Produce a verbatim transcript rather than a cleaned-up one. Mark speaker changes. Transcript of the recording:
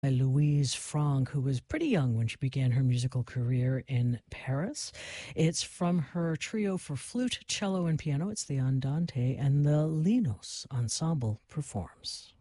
Speaker 1: by Louise Franck, who was pretty young when she began her musical career in Paris. It's from her trio for flute, cello, and piano. It's the Andante, and the Linos Ensemble performs.